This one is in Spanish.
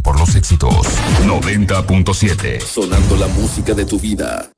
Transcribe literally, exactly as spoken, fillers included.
por los éxitos. noventa punto siete. Sonando la música de tu vida.